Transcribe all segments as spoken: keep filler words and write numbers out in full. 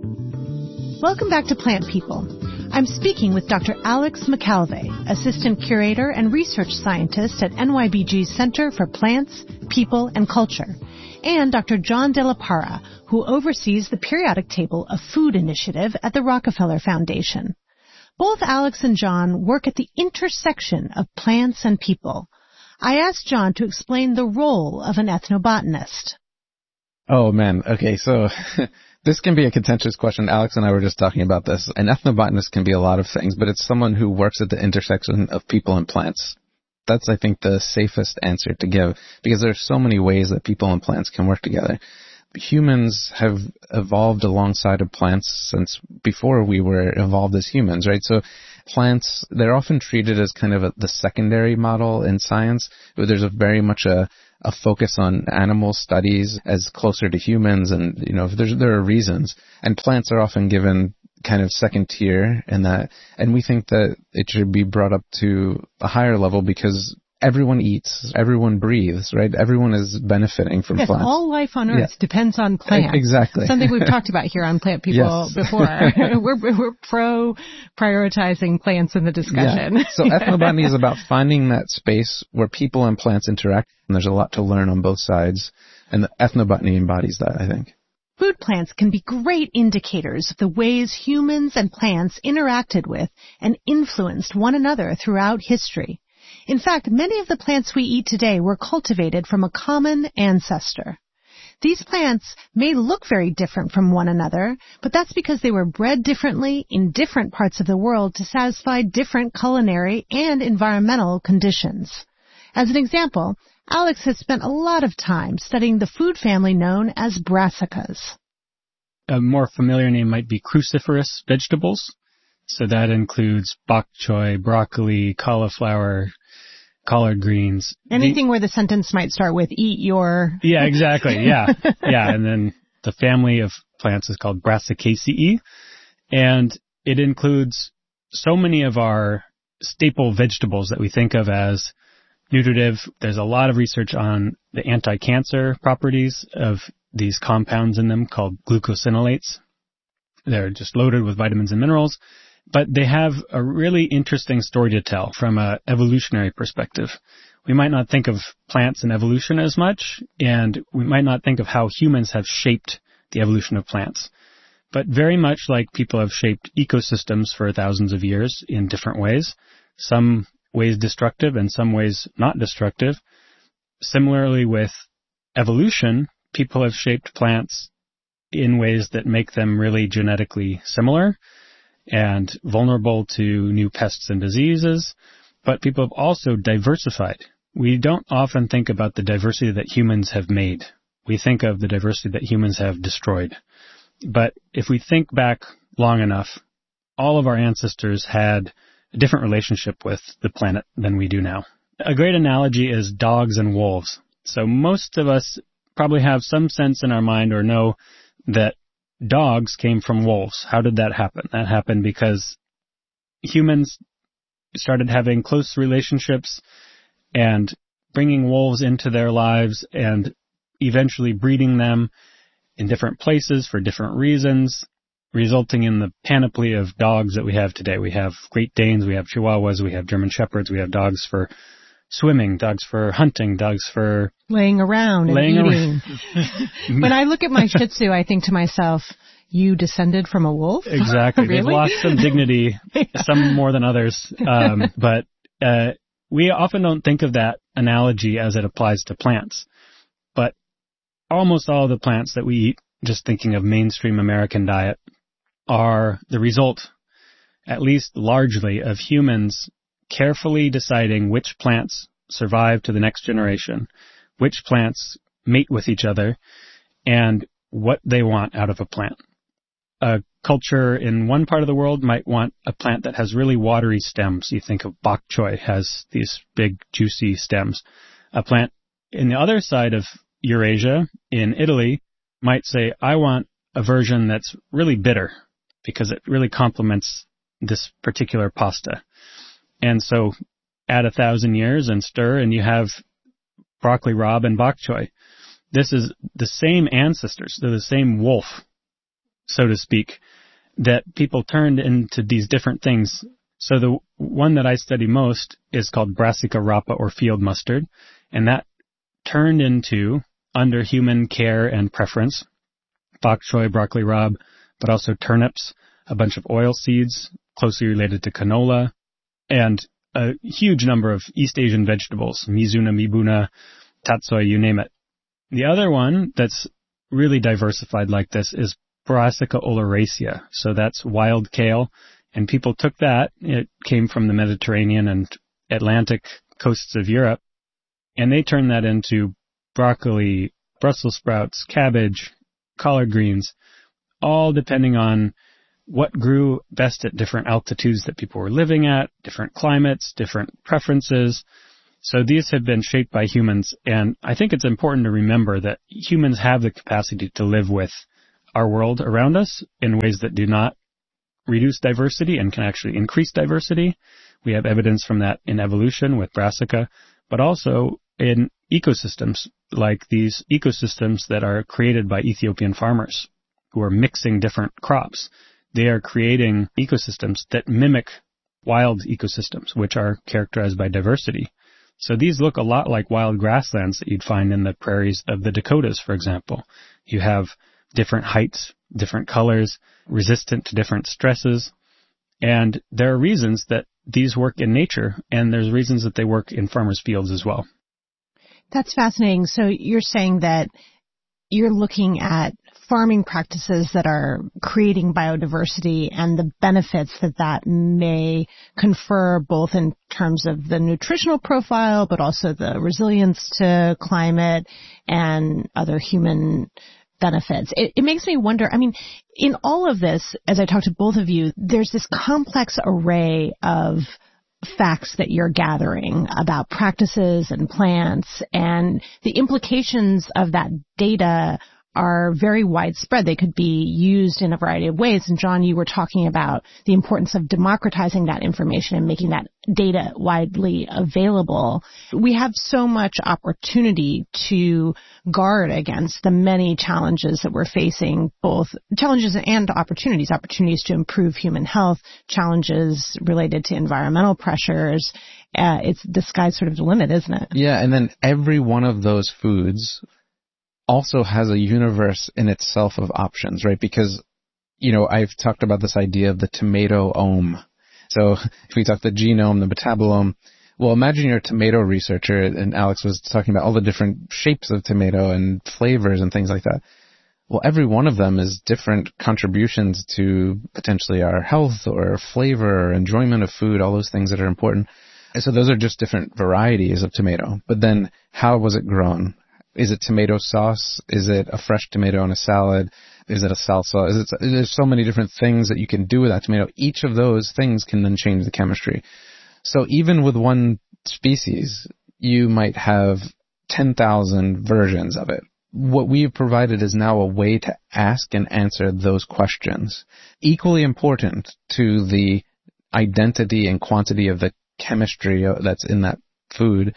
Welcome back to Plant People. I'm speaking with Doctor Alex McAlvey, Assistant Curator and Research Scientist at N Y B G's Center for Plants, People, and Culture, and Doctor John De La Parra, who oversees the Periodic Table of Food Initiative at the Rockefeller Foundation. Both Alex and John work at the intersection of plants and people. I asked John to explain the role of an ethnobotanist. Oh, man. Okay, so this can be a contentious question. Alex and I were just talking about this. An ethnobotanist can be a lot of things, but it's someone who works at the intersection of people and plants. That's, I think, the safest answer to give, because there's so many ways that people and plants can work together. Humans have evolved alongside of plants since before we were evolved as humans, right? So plants, they're often treated as kind of a, the secondary model in science. There's a very much a, a focus on animal studies as closer to humans, and, you know, there's, there are reasons. And plants are often given kind of second tier in that, and we think that it should be brought up to a higher level because everyone eats, everyone breathes, right? Everyone is benefiting from yes, plants. All life on Earth yeah. depends on plants. Exactly. Something we've talked about here on Plant People yes. before. we're, we're pro prioritizing plants in the discussion. Yeah. So ethnobotany is about finding that space where people and plants interact, and there's a lot to learn on both sides, and the ethnobotany embodies that, I think. Food plants can be great indicators of the ways humans and plants interacted with and influenced one another throughout history. In fact, many of the plants we eat today were cultivated from a common ancestor. These plants may look very different from one another, but that's because they were bred differently in different parts of the world to satisfy different culinary and environmental conditions. As an example, Alex has spent a lot of time studying the food family known as brassicas. A more familiar name might be cruciferous vegetables. So that includes bok choy, broccoli, cauliflower, collard greens. Anything the, where the sentence might start with eat your... Yeah, exactly. Yeah. Yeah. And then the family of plants is called Brassicaceae. And it includes so many of our staple vegetables that we think of as nutritive. There's a lot of research on the anti-cancer properties of these compounds in them called glucosinolates. They're just loaded with vitamins and minerals. But they have a really interesting story to tell from an evolutionary perspective. We might not think of plants and evolution as much, and we might not think of how humans have shaped the evolution of plants. But very much like people have shaped ecosystems for thousands of years in different ways, some ways destructive and some ways not destructive. Similarly with evolution, people have shaped plants in ways that make them really genetically similar and vulnerable to new pests and diseases, but people have also diversified. We don't often think about the diversity that humans have made. We think of the diversity that humans have destroyed. But if we think back long enough, all of our ancestors had a different relationship with the planet than we do now. A great analogy is dogs and wolves. So most of us probably have some sense in our mind or know that dogs came from wolves. How did that happen? That happened because humans started having close relationships and bringing wolves into their lives and eventually breeding them in different places for different reasons, resulting in the panoply of dogs that we have today. We have Great Danes, we have Chihuahuas, we have German Shepherds, we have dogs for swimming, dogs for hunting, dogs for... Laying around and laying eating. Around. When I look at my Shih Tzu, I think to myself, you descended from a wolf? Exactly. Really? They've lost some dignity, yeah. Some more than others. Um, but uh, we often don't think of that analogy as it applies to plants. But almost all of the plants that we eat, just thinking of mainstream American diet, are the result, at least largely, of humans carefully deciding which plants survive to the next generation, which plants mate with each other, and what they want out of a plant. A culture in one part of the world might want a plant that has really watery stems. You think of bok choy has these big, juicy stems. A plant in the other side of Eurasia, in Italy, might say, I want a version that's really bitter because it really complements this particular pasta. And so add a thousand years and stir, and you have broccoli rabe and bok choy. This is the same ancestors. They're the same wolf. so to speak, that people turned into these different things. So the one that I study most is called Brassica rapa, or field mustard, and that turned into, under human care and preference, bok choy, broccoli rabe, but also turnips, a bunch of oil seeds closely related to canola, and a huge number of East Asian vegetables, mizuna, mibuna, tatsoi, you name it. The other one that's really diversified like this is Brassica oleracea. So that's wild kale. And people took that. It came from the Mediterranean and Atlantic coasts of Europe. And they turned that into broccoli, Brussels sprouts, cabbage, collard greens, all depending on what grew best at different altitudes that people were living at, different climates, different preferences. So these have been shaped by humans. And I think it's important to remember that humans have the capacity to live with our world around us in ways that do not reduce diversity and can actually increase diversity. We have evidence from that in evolution with Brassica, but also in ecosystems, like these ecosystems that are created by Ethiopian farmers who are mixing different crops. They are creating ecosystems that mimic wild ecosystems, which are characterized by diversity. So these look a lot like wild grasslands that you'd find in the prairies of the Dakotas, for example. You have different heights, different colors, resistant to different stresses. And there are reasons that these work in nature, and there's reasons that they work in farmers' fields as well. That's fascinating. So you're saying that you're looking at farming practices that are creating biodiversity and the benefits that that may confer, both in terms of the nutritional profile, but also the resilience to climate and other human benefits. It, it makes me wonder, I mean, in all of this, as I talk to both of you, there's this complex array of facts that you're gathering about practices and plants, and the implications of that data are very widespread. They could be used in a variety of ways. And John, you were talking about the importance of democratizing that information and making that data widely available. We have so much opportunity to guard against the many challenges that we're facing, both challenges and opportunities, opportunities to improve human health, challenges related to environmental pressures. Uh, it's the sky's sort of the limit, isn't it? Yeah, and then every one of those foods also has a universe in itself of options, right? Because, you know, I've talked about this idea of the tomato-ome. So if we talk the genome, the metabolome, well, imagine you're a tomato researcher, and Alex was talking about all the different shapes of tomato and flavors and things like that. Well, every one of them is different contributions to potentially our health or flavor or enjoyment of food, all those things that are important. And so those are just different varieties of tomato. But then how was it grown? Is it tomato sauce? Is it a fresh tomato in a salad? Is it a salsa? Is it, there's so many different things that you can do with that tomato. Each of those things can then change the chemistry. So even with one species, you might have ten thousand versions of it. What we've provided is now a way to ask and answer those questions. Equally important to the identity and quantity of the chemistry that's in that food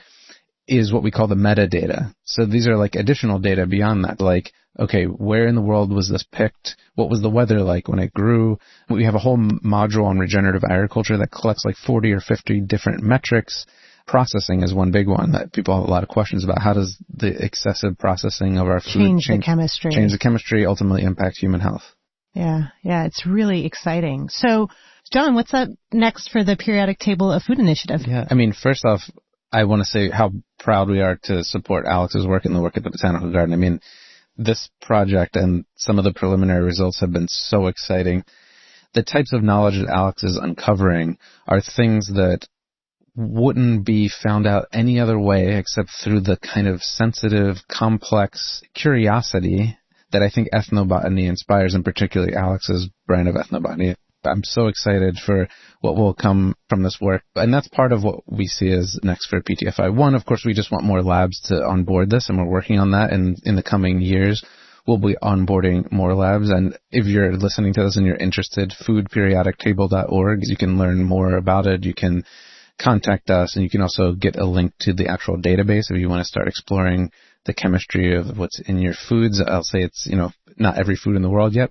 is what we call the metadata. So these are like additional data beyond that, like, okay, where in the world was this picked? What was the weather like when it grew? We have a whole module on regenerative agriculture that collects like forty or fifty different metrics. Processing is one big one that people have a lot of questions about. How does the excessive processing of our food change, change the chemistry? Change the chemistry, ultimately impact human health. Yeah, yeah, it's really exciting. So, John, what's up next for the Periodic Table of Food Initiative? Yeah, I mean, first off, I want to say how proud we are to support Alex's work and the work at the Botanical Garden. I mean, this project and some of the preliminary results have been so exciting. The types of knowledge that Alex is uncovering are things that wouldn't be found out any other way except through the kind of sensitive, complex curiosity that I think ethnobotany inspires, and particularly Alex's brand of ethnobotany. I'm so excited for what will come from this work. And that's part of what we see as next for P T F I. One, of course, we just want more labs to onboard this, and we're working on that. And in the coming years, we'll be onboarding more labs. And if you're listening to this and you're interested, food periodic table dot org, you can learn more about it. You can contact us, and you can also get a link to the actual database if you want to start exploring the chemistry of what's in your foods. I'll say it's, you know, not every food in the world yet.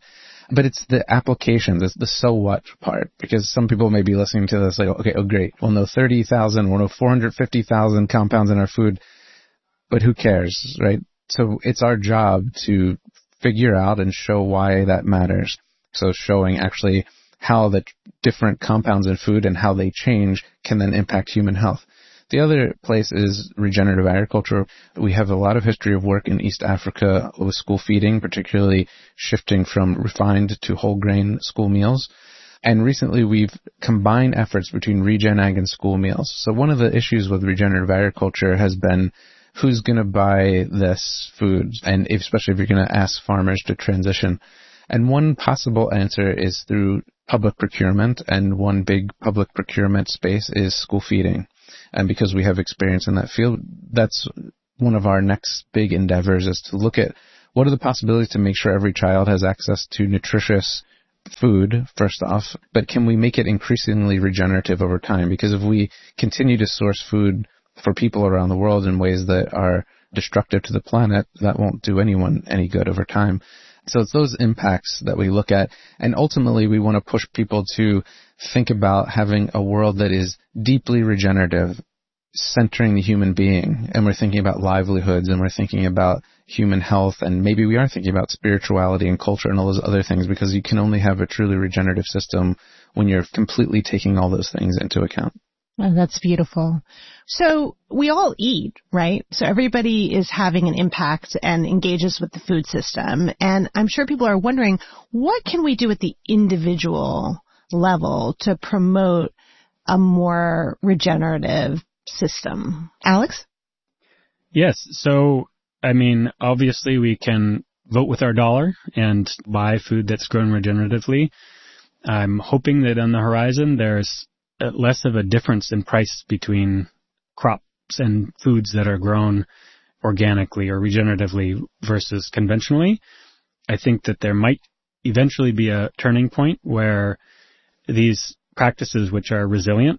But it's the application, the, the so what part, because some people may be listening to this like, okay, oh great, we'll know thirty thousand, we'll know four hundred fifty thousand compounds in our food, but who cares, right? So it's our job to figure out and show why that matters. So showing actually how the different compounds in food and how they change can then impact human health. The other place is regenerative agriculture. We have a lot of history of work in East Africa with school feeding, particularly shifting from refined to whole grain school meals. And recently we've combined efforts between regen ag and school meals. So one of the issues with regenerative agriculture has been who's going to buy this food, and if, especially if you're going to ask farmers to transition. And one possible answer is through public procurement, and one big public procurement space is school feeding. And because we have experience in that field, that's one of our next big endeavors, is to look at what are the possibilities to make sure every child has access to nutritious food, first off, but can we make it increasingly regenerative over time? Because if we continue to source food for people around the world in ways that are destructive to the planet, that won't do anyone any good over time. So it's those impacts that we look at. And ultimately, we want to push people to think about having a world that is deeply regenerative, centering the human being. And we're thinking about livelihoods, and we're thinking about human health, and maybe we are thinking about spirituality and culture and all those other things, because you can only have a truly regenerative system when you're completely taking all those things into account. Oh, that's beautiful. So we all eat, right? So everybody is having an impact and engages with the food system. And I'm sure people are wondering, what can we do at the individual level to promote a more regenerative system? Alex? Yes. So, I mean, obviously we can vote with our dollar and buy food that's grown regeneratively. I'm hoping that on the horizon there's less of a difference in price between crops and foods that are grown organically or regeneratively versus conventionally. I think that there might eventually be a turning point where these practices, which are resilient,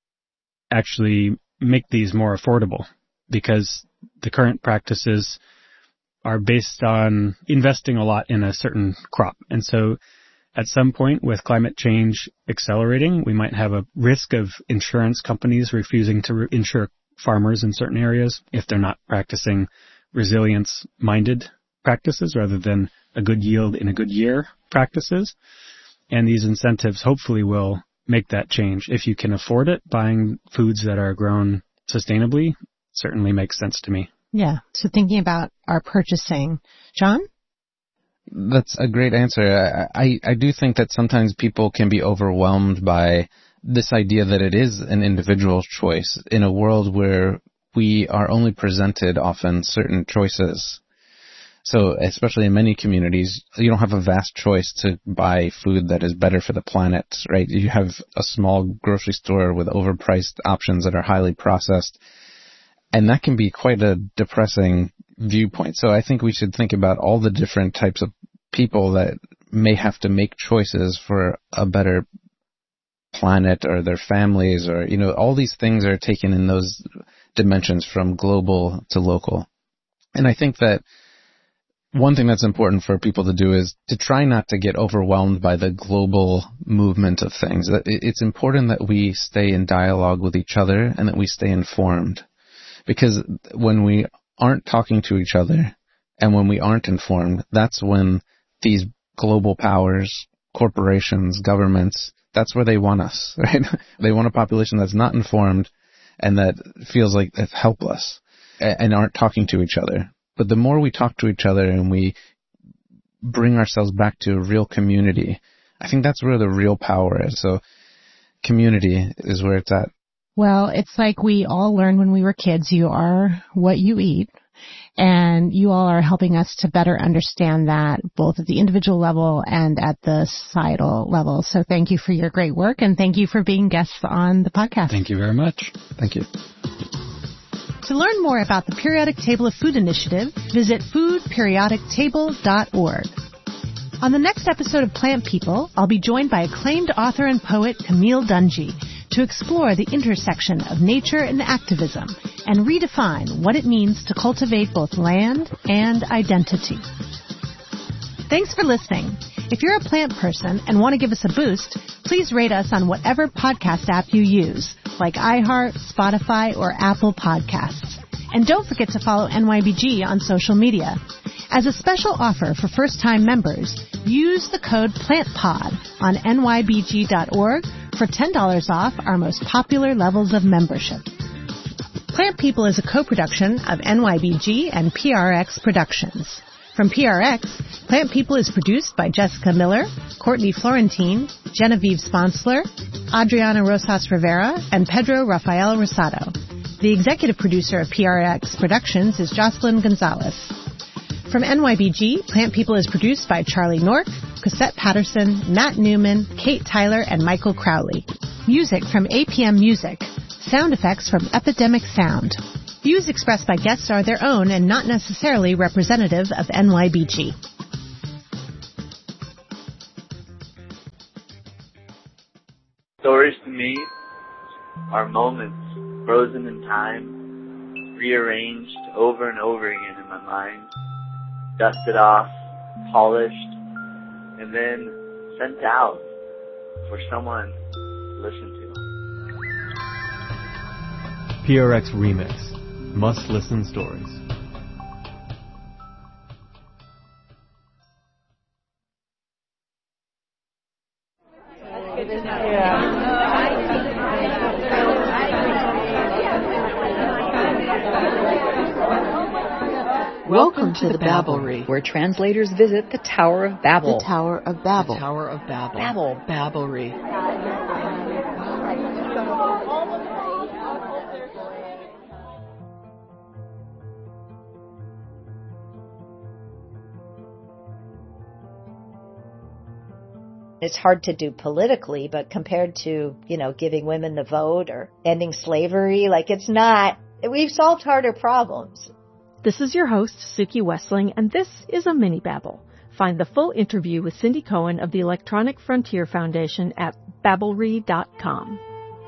actually make these more affordable, because the current practices are based on investing a lot in a certain crop. And so at some point, with climate change accelerating, we might have a risk of insurance companies refusing to re- insure farmers in certain areas if they're not practicing resilience-minded practices rather than a good yield in a good year practices. And these incentives hopefully will make that change. If you can afford it, buying foods that are grown sustainably certainly makes sense to me. Yeah. So thinking about our purchasing. John? That's a great answer. I, I, I do think that sometimes people can be overwhelmed by this idea that it is an individual choice in a world where we are only presented often certain choices. So especially in many communities, you don't have a vast choice to buy food that is better for the planet, right? You have a small grocery store with overpriced options that are highly processed. And that can be quite a depressing viewpoint. So I think we should think about all the different types of people that may have to make choices for a better planet or their families, or, you know, all these things are taken in those dimensions from global to local. And I think that one thing that's important for people to do is to try not to get overwhelmed by the global movement of things. It's important that we stay in dialogue with each other and that we stay informed. Because when we aren't talking to each other and when we aren't informed, that's when these global powers, corporations, governments, that's where they want us, right? They want a population that's not informed and that feels like it's helpless and aren't talking to each other. But the more we talk to each other and we bring ourselves back to a real community, I think that's where the real power is. So community is where it's at. Well, it's like we all learned when we were kids, you are what you eat. And you all are helping us to better understand that both at the individual level and at the societal level. So thank you for your great work, and thank you for being guests on the podcast. Thank you very much. Thank you. To learn more about the Periodic Table of Food Initiative, visit food periodic table dot org. On the next episode of Plant People, I'll be joined by acclaimed author and poet Camille Dungy to explore the intersection of nature and activism and redefine what it means to cultivate both land and identity. Thanks for listening. If you're a plant person and want to give us a boost, please rate us on whatever podcast app you use, like iHeart, Spotify, or Apple Podcasts. And don't forget to follow N Y B G on social media. As a special offer for first-time members, use the code PLANTPOD on N Y B G dot org for ten dollars off our most popular levels of membership. Plant People is a co-production of N Y B G and P R X Productions. From P R X, Plant People is produced by Jessica Miller, Courtney Florentine, Genevieve Sponsler, Adriana Rosas Rivera, and Pedro Rafael Rosado. The executive producer of P R X Productions is Jocelyn Gonzalez. From N Y B G, Plant People is produced by Charlie Nork, Cosette Patterson, Matt Newman, Kate Tyler, and Michael Crowley. Music from A P M Music. Sound effects from Epidemic Sound. Views expressed by guests are their own and not necessarily representative of N Y B G. Stories to me are moments frozen in time, rearranged over and over again in my mind, dusted off, polished, and then sent out for someone to listen to. P R X Remix. Must-listen stories. Welcome to the Babblery, where translators visit the Tower of Babel. The Tower of Babel. The Tower of Babel. Babel. Babblery. It's hard to do politically, but compared to, you know, giving women the vote or ending slavery, like it's not, we've solved harder problems. This is your host, Suki Wessling, and this is a mini babble. Find the full interview with Cindy Cohen of the Electronic Frontier Foundation at babblery dot com.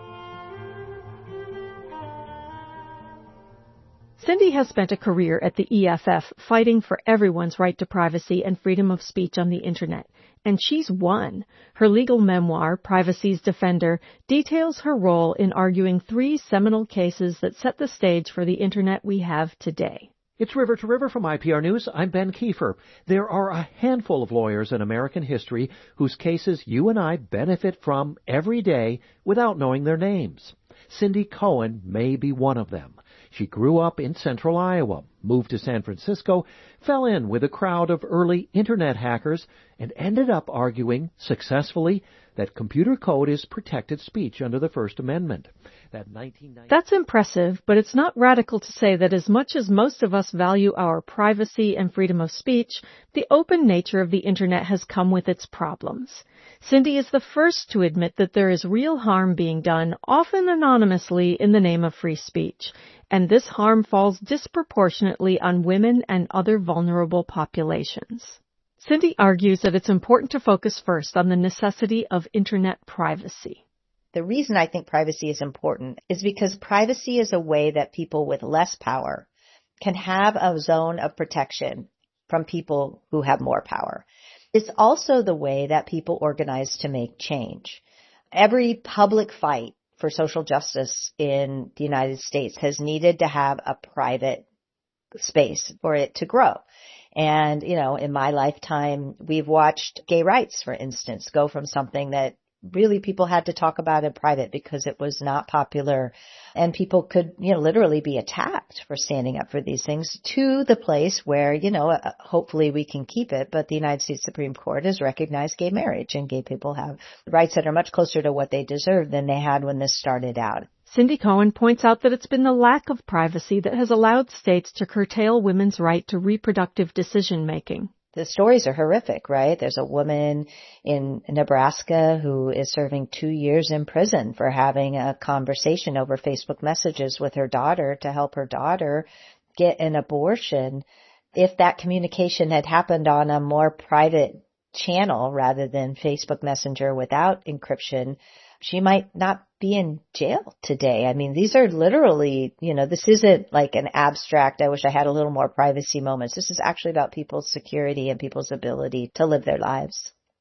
Cindy has spent a career at the E F F fighting for everyone's right to privacy and freedom of speech on the Internet, and she's won. Her legal memoir, Privacy's Defender, details her role in arguing three seminal cases that set the stage for the Internet we have today. It's River to River from I P R News. I'm Ben Kiefer. There are a handful of lawyers in American history whose cases you and I benefit from every day without knowing their names. Cindy Cohen may be one of them. She grew up in central Iowa, moved to San Francisco, fell in with a crowd of early Internet hackers, and ended up arguing successfully that computer code is protected speech under the First Amendment. That nineteen ninety That's impressive, but it's not radical to say that as much as most of us value our privacy and freedom of speech, the open nature of the Internet has come with its problems. Cindy is the first to admit that there is real harm being done, often anonymously, in the name of free speech, and this harm falls disproportionately on women and other vulnerable populations. Cindy argues that it's important to focus first on the necessity of Internet privacy. The reason I think privacy is important is because privacy is a way that people with less power can have a zone of protection from people who have more power. It's also the way that people organize to make change. Every public fight for social justice in the United States has needed to have a private space for it to grow. And, you know, in my lifetime, we've watched gay rights, for instance, go from something that really people had to talk about in private because it was not popular and people could, you know, literally be attacked for standing up for these things, to the place where, you know, hopefully we can keep it. But the United States Supreme Court has recognized gay marriage, and gay people have rights that are much closer to what they deserve than they had when this started out. Cindy Cohen points out that it's been the lack of privacy that has allowed states to curtail women's right to reproductive decision-making. The stories are horrific, right? There's a woman in Nebraska who is serving two years in prison for having a conversation over Facebook messages with her daughter to help her daughter get an abortion. If that communication had happened on a more private channel rather than Facebook Messenger without encryption, she might not be in jail today. I mean, these are literally, you know, this isn't like an abstract, I wish I had a little more privacy moments. This is actually about people's security and people's ability to live their lives.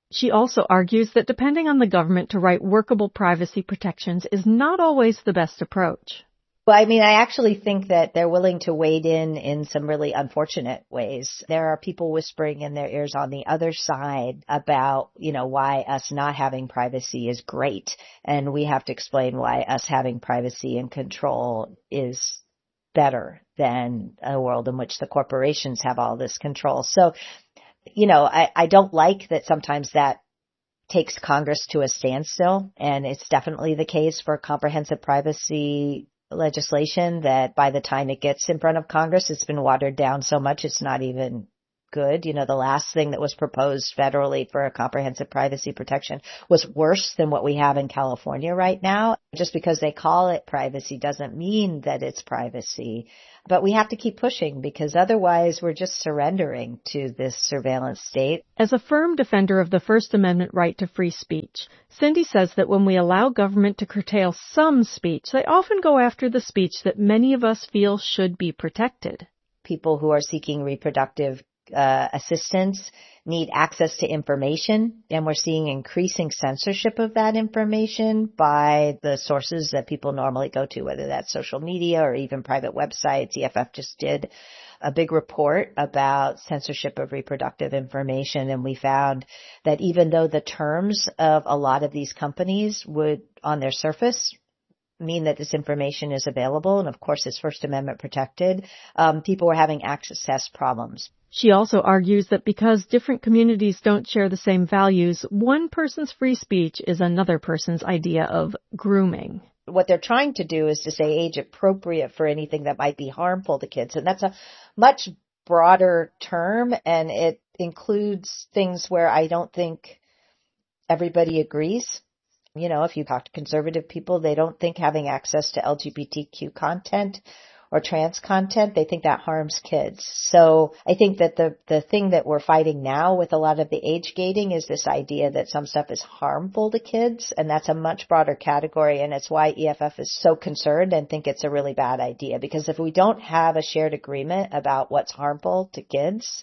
She also argues that depending on the government to write workable privacy protections is not always the best approach. Well, I mean, I actually think that they're willing to wade in in some really unfortunate ways. There are people whispering in their ears on the other side about, you know, why us not having privacy is great. And we have to explain why us having privacy and control is better than a world in which the corporations have all this control. So, you know, I, I don't like that sometimes that takes Congress to a standstill. And it's definitely the case for comprehensive privacy legislation that by the time it gets in front of Congress, it's been watered down so much it's not even good. You know, the last thing that was proposed federally for a comprehensive privacy protection was worse than what we have in California right now. Just because they call it privacy doesn't mean that it's privacy. But we have to keep pushing because otherwise we're just surrendering to this surveillance state. As a firm defender of the First Amendment right to free speech, Cindy says that when we allow government to curtail some speech, they often go after the speech that many of us feel should be protected. People who are seeking reproductive uh, assistance need access to information, and we're seeing increasing censorship of that information by the sources that people normally go to, whether that's social media or even private websites. E F F just did a big report about censorship of reproductive information, and we found that even though the terms of a lot of these companies would, on their surface, mean that this information is available, and of course it's First Amendment protected, um, people were having access problems. She also argues that because different communities don't share the same values, one person's free speech is another person's idea of grooming. What they're trying to do is to say age appropriate for anything that might be harmful to kids, and that's a much broader term, and it includes things where I don't think everybody agrees. You know, if you talk to conservative people, they don't think having access to L G B T Q content or trans content, they think that harms kids. So I think that the, the thing that we're fighting now with a lot of the age gating is this idea that some stuff is harmful to kids, and that's a much broader category, and it's why E F F is so concerned and think it's a really bad idea. Because if we don't have a shared agreement about what's harmful to kids,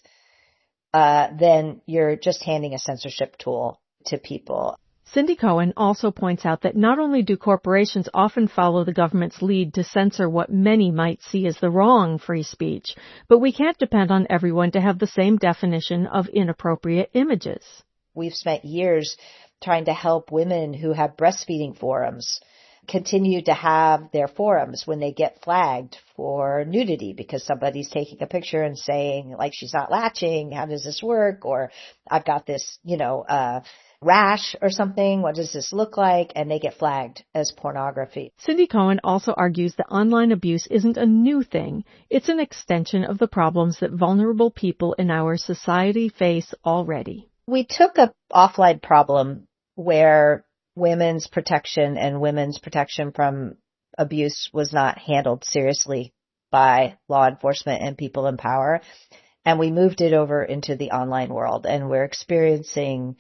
uh, then you're just handing a censorship tool to people. Cindy Cohen also points out that not only do corporations often follow the government's lead to censor what many might see as the wrong free speech, but we can't depend on everyone to have the same definition of inappropriate images. We've spent years trying to help women who have breastfeeding forums continue to have their forums when they get flagged for nudity because somebody's taking a picture and saying, like, she's not latching, how does this work? Or I've got this, you know, uh, rash or something, what does this look like? And they get flagged as pornography. Cindy Cohen also argues that online abuse isn't a new thing. It's an extension of the problems that vulnerable people in our society face already. We took an offline problem where women's protection and women's protection from abuse was not handled seriously by law enforcement and people in power, and we moved it over into the online world, and we're experiencing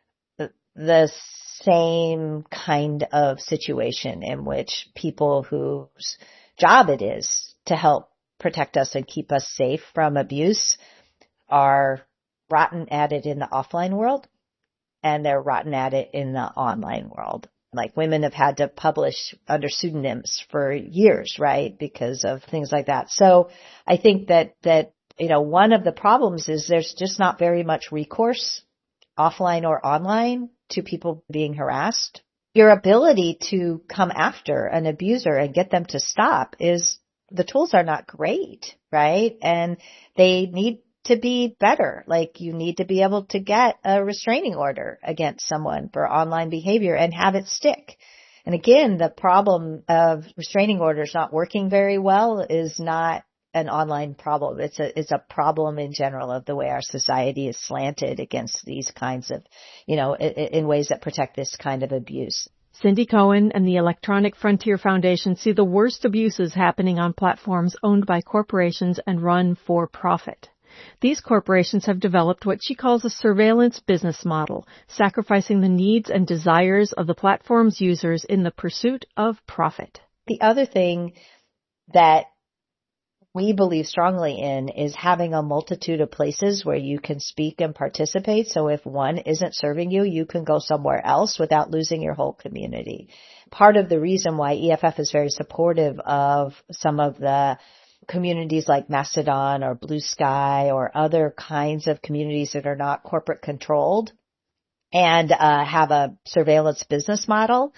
the same kind of situation in which people whose job it is to help protect us and keep us safe from abuse are rotten at it in the offline world, and they're rotten at it in the online world. Like, women have had to publish under pseudonyms for years, right, because of things like that. So I think that, that, you know, one of the problems is there's just not very much recourse, offline or online, to people being harassed. Your ability to come after an abuser and get them to stop is, the tools are not great, right? And they need to be better. Like, you need to be able to get a restraining order against someone for online behavior and have it stick. And again, the problem of restraining orders not working very well is not an online problem. It's a, it's a problem in general of the way our society is slanted against these kinds of, you know, in, in ways that protect this kind of abuse. Cindy Cohen and the Electronic Frontier Foundation see the worst abuses happening on platforms owned by corporations and run for profit. These corporations have developed what she calls a surveillance business model, sacrificing the needs and desires of the platform's users in the pursuit of profit. The other thing that we believe strongly in is having a multitude of places where you can speak and participate. So if one isn't serving you, you can go somewhere else without losing your whole community. Part of the reason why E F F is very supportive of some of the communities like Mastodon or Blue Sky or other kinds of communities that are not corporate controlled and uh, have a surveillance business model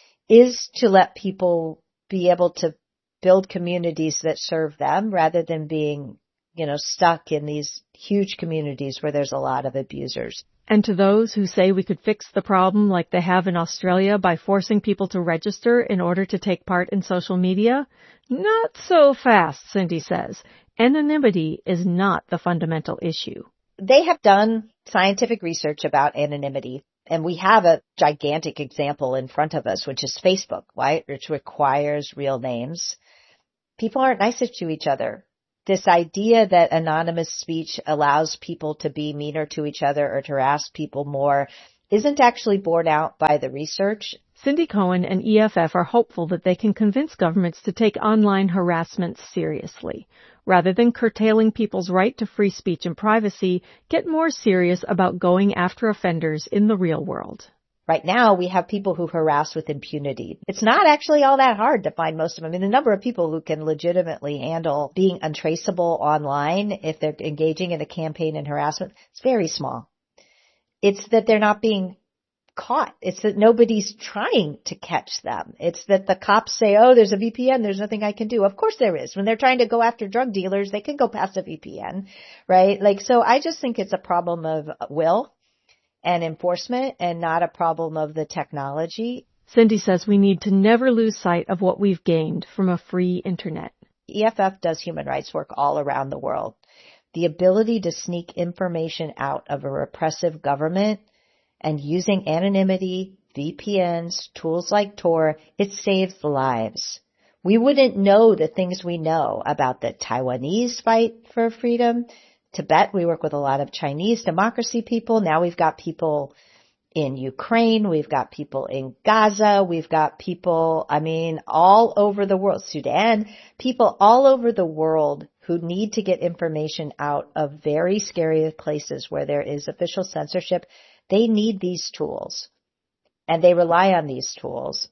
is to let people be able to build communities that serve them rather than being, you know, stuck in these huge communities where there's a lot of abusers. And to those who say we could fix the problem like they have in Australia by forcing people to register in order to take part in social media, not so fast, Cindy says. Anonymity is not the fundamental issue. They have done scientific research about anonymity, and we have a gigantic example in front of us, which is Facebook, right, which requires real names. People aren't nice to each other. This idea that anonymous speech allows people to be meaner to each other or to harass people more isn't actually borne out by the research. Cindy Cohen and E F F are hopeful that they can convince governments to take online harassment seriously. Rather than curtailing people's right to free speech and privacy, get more serious about going after offenders in the real world. Right now, we have people who harass with impunity. It's not actually all that hard to find most of them. I mean, the number of people who can legitimately handle being untraceable online if they're engaging in a campaign in harassment, it's very small. It's that they're not being caught. It's that nobody's trying to catch them. It's that the cops say, oh, there's a V P N, there's nothing I can do. Of course there is. When they're trying to go after drug dealers, they can go past a V P N, right? Like, so I just think it's a problem of will and enforcement and not a problem of the technology. Cindy says we need to never lose sight of what we've gained from a free internet. E F F does human rights work all around the world. The ability to sneak information out of a repressive government and using anonymity, V P Ns, tools like Tor, it saves lives. We wouldn't know the things we know about the Taiwanese fight for freedom. Tibet, we work with a lot of Chinese democracy people. Now we've got people in Ukraine. We've got people in Gaza. We've got people, I mean, all over the world. Sudan, people all over the world who need to get information out of very scary places where there is official censorship. They need these tools, and they rely on these tools.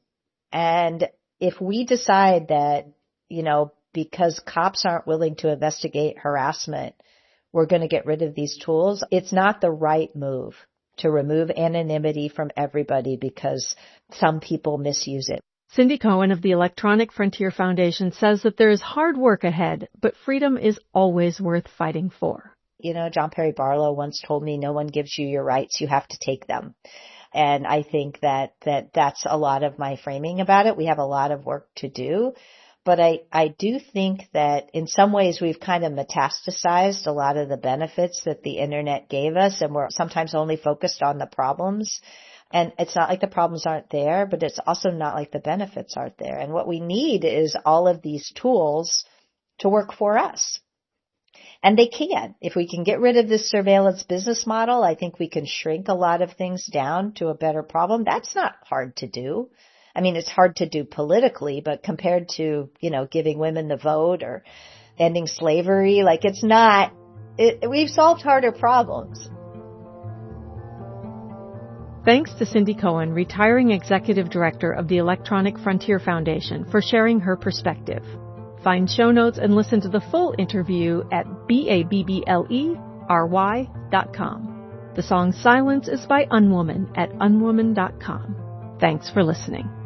And if we decide that, you know, because cops aren't willing to investigate harassment, we're going to get rid of these tools, it's not the right move to remove anonymity from everybody because some people misuse it. Cindy Cohen of the Electronic Frontier Foundation says that there is hard work ahead, but freedom is always worth fighting for. You know, John Perry Barlow once told me, no one gives you your rights, you have to take them. And I think that, that that's a lot of my framing about it. We have a lot of work to do. But I, I do think that in some ways we've kind of metastasized a lot of the benefits that the internet gave us, and we're sometimes only focused on the problems. And it's not like the problems aren't there, but it's also not like the benefits aren't there. And what we need is all of these tools to work for us. And they can. If we can get rid of this surveillance business model, I think we can shrink a lot of things down to a better problem. That's not hard to do. I mean, it's hard to do politically, but compared to, you know, giving women the vote or ending slavery, like it's not, it, we've solved harder problems. Thanks to Cindy Cohen, retiring executive director of the Electronic Frontier Foundation, for sharing her perspective. Find show notes and listen to the full interview at babble ry dot com. The song Silence is by Unwoman at unwoman dot com. Thanks for listening.